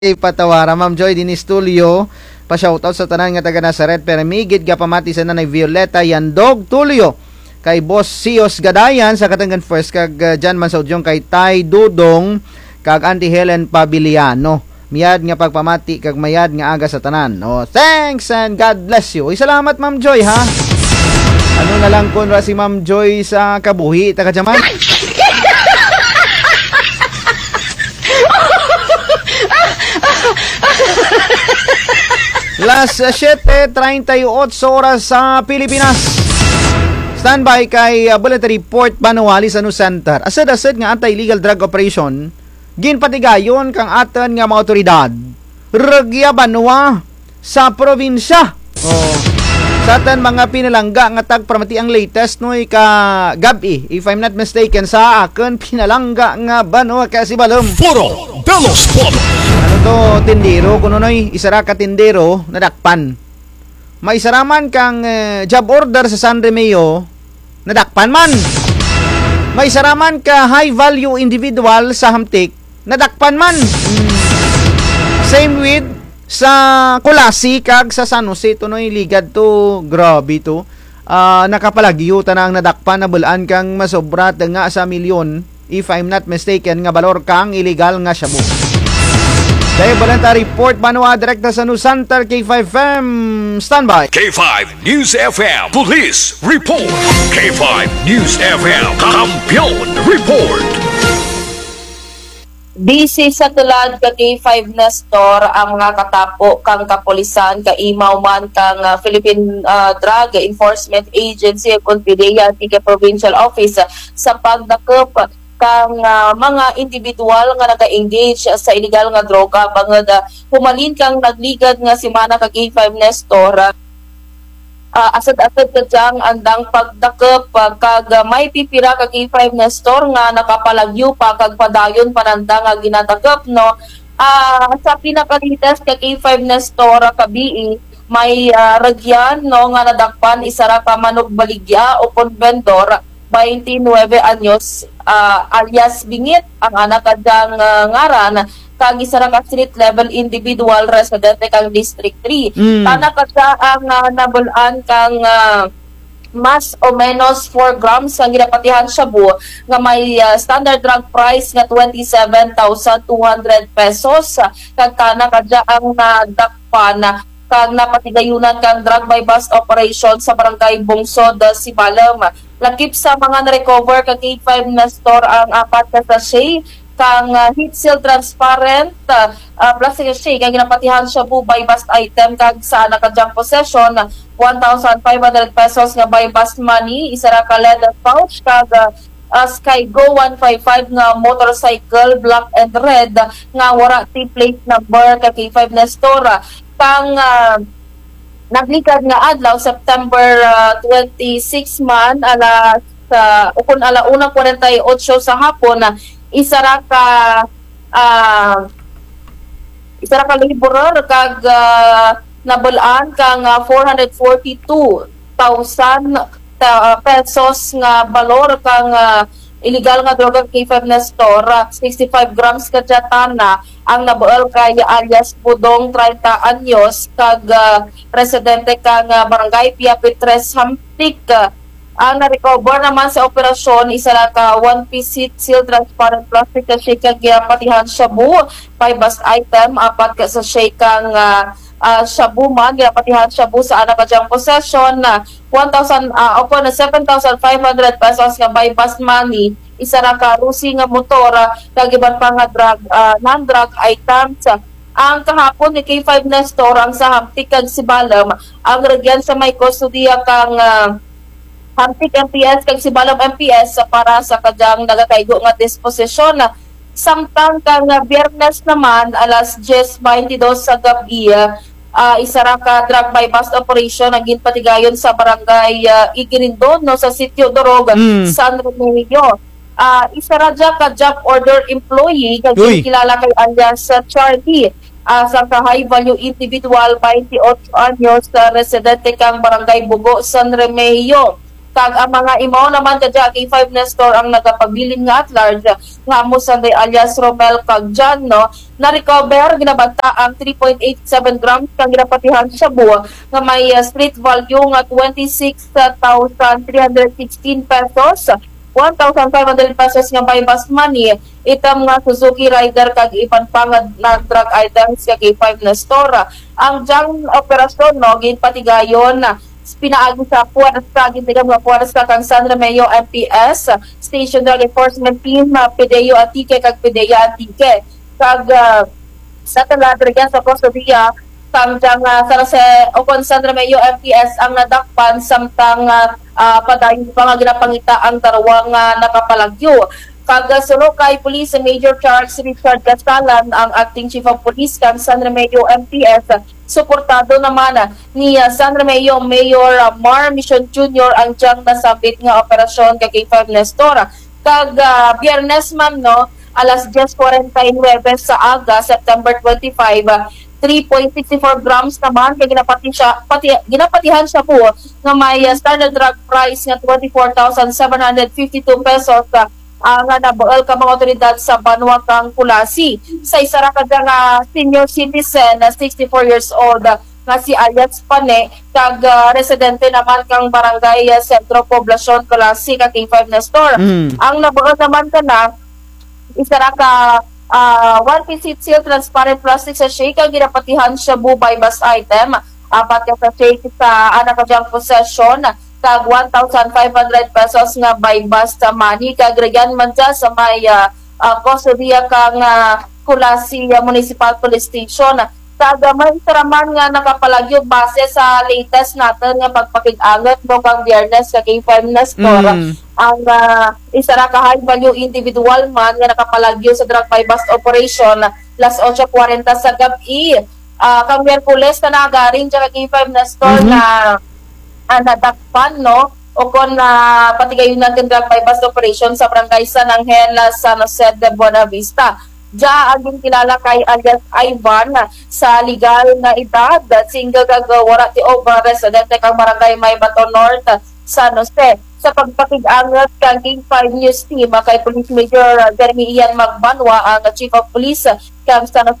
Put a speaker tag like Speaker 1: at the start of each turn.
Speaker 1: Patawara, Ma'am Joy din Tulio, pa-shoutout sa tanan nga taga Nazaret, pero migid ka pamati sa nanay Violeta Yandog Tulio, kay Boss Sios Gadayan sa Katangan First, kag Jan Mansaudyong kay Tay Dudong, kag Auntie Helen Pabiliano. Miyad nga pagpamati kag mayad nga aga sa tanan. Oh, thanks and God bless you. Salamat Ma'am Joy ha. Ano na lang kun ra si Ma'am Joy sa kabuhi taga jaman. Las 7:38 oras sa Pilipinas. Standby kay Bulletin Report Banuali sa News Center. Asad-asad nga anti-illegal drug operation ginpatigayon kang atan nga mga otoridad Regya Banua sa probinsya. Oh. Sa atan mga pinalangga nga tagpramati ang latest noy ka gabi, if I'm not mistaken, sa akin pinalangga nga Banua kasi balom.
Speaker 2: Foro de los Polos.
Speaker 1: Ano to, tindero, kuno noy, isara ka tindero, nadakpan. May isaraman kang job order sa San Remeo, nadakpan man. May isaraman ka high value individual sa Hamtik, nadakpan man. Same with sa Kulasi kag sa San Jose, to noy ligad to, grabe to. Nakapalagyo tanang nadakpan na bulaan kang masobra nga sa milyon, if I'm not mistaken, nga balor kang illegal nga shabu. Dahil balanta report Banua direkta sa News Center K5M. Standby.
Speaker 2: K5 News FM Police Report. K5 News FM Kampiyon Report.
Speaker 3: DC sa tulad ka K5 na store ang mga katapo kang kapolisan kaimaw man kang Philippine Drug Enforcement Agency Confidea Tika Provincial Office sa pagdakop kang mga individual nga naka-engage sa illegal nga droga bangod humalin kang nagligad nga si Mana kag K5 Nestor asad-asad kadyang andang pagdakop kag may pipira kag K5 Nestor nga nakapalagyo pa kag padayon pananda nga ginadakop no sa pinakalitas kag K5 Nestor kabii may ragyan no nga nadakpan isara ka manok baligya o konvendor 29 anyos alias Bingit ang anak kadang ngaran kag isara ka street level individual residente kang District 3 tanak kadya ang nabulan kang mas o menos 4 grams ang ginapatihan shabu nga may standard drug price nga 27,200 pesos kag tanak kadya ang nadakpan kag napatigayunan kang drug by bust operation sa barangay Bungsod Sibalam. Lakip sa mga na-recover kag K5 na store ang 4 ka sachet kang heat seal transparent plastic sachet kag ginapatihan siya bu by bust item kag sa nakajang possession 1,500 pesos nga by bust money isara ka leather pouch kag Skygo 155 nga motorcycle black and red nga wara plate number kag K5 na store kang naglikad nga adlaw September 26 man alas ukon ala 1:48 sa hapon isara ka laborer kag nabulaan kang 442,000 pesos nga balor kang illegal nga droga K5 na store 65 grams kadyatana ang nabuel kay alias Budong 30 anyos kag residente kang barangay Piapitres Hamtik ang na-recover naman sa operasyon isa ka 1-piece heat seal transparent plastic ka shake kag patihan shabu 5 bust item 4 ka sa shake kang shabu man ginapatihan shabu sa anak kadyang possession na 7,500 pesos nga by bust money isara ka rusi nga motor kag iban pa nga drug non-drug items ang kahapon ni K5 Nestor ang sa Hamtik kag Sibalam ang regyan sa may kustodiya kang Hamtik MPS kag Sibalam MPS para sa kadyang nagakaigo nga disposisyon samtang kang Biyernes naman alas 10:22 sa gabi isara ka drug by bust operation ang ginpatigayon sa barangay Igirindon no sa sitio Dorog San Remigio isara dya ka job order employee kag kilala kay alias Charlie sa ka high value individual 28 anyos residente kang barangay Bugo San Remigio Kag ang mga imaw naman kadya K5 Nestor ang nagapabilin nga at large nga mo Sunday alias Romel kag John no na recover ginabanta ang 3.87 grams kang ginapatihan sa buwa nga may street value nga 26,316 pesos 1,500 pesos nga bypass money itam nga Suzuki Rider kag iban pa nga na drug items sa K5 Nestor ang jang operasyon no ginpatigayon pinaagi sa puwersa gintigam nga puwersa kang San Romeo MPS Station Drug Enforcement Team Pideo Atike kag Pidea Atike kag sa taladryan sa Costodia kang jang sa okon San Romeo MPS ang nadakpan samtang padayon pa nga ginapangita ang tarwa nga nakapalagyo kag suno kay Police Major Charles Richard Castalan ang Acting Chief of Police kang San Romeo MPS suportado naman ni San Romeo Mayor Mar Mission Jr. ang diyang nasabit nga operasyon kay K5 Nestor. Kag Biyernes man no, alas 10:49 sa aga, September 25, 3.64 grams naman kay ginapatihan siya po nga may standard drug price nga 24,752 pesos nga nabuel ka mga otoridad sa Banwa kang Kulasi sa isa ra kada nga senior citizen na 64 years old nga si Alias Pane kag residente naman kang barangay Sentro Poblacion Kulasi kag K5 Nestor. Ang nabuel naman kana isa ra ka 1-piece seal transparent plastic sachet kag ginapatihan siya bubay bus item apat ka sachet sa anak ka possession kag 1,500 pesos nga by bus money kag regyan man sa may Costodia kang Kulasi Municipal Police Station kag may saraman nga nakapalagyo base sa latest natin nga pagpakig-angat no kang Biyernes kag K5 Nestor ang isa ra ka high value individual man nga nakapalagyo sa drug by bus operation las 8:40 sa gabi kang Miyerkules na nagaring sa K5 Nestor na nadakpan no o kon patigayon natin drug bypass operation sa barangay San Angel San Jose de Buenavista. Diya ang kilala kay alias Ivan sa legal na edad single gagawara ti over residente kang barangay May Bato North San Jose sa pagpakig-angat kang King 5 News Team kay Police Major Jeremy Ian Magbanwa ang Chief of Police kang San Jose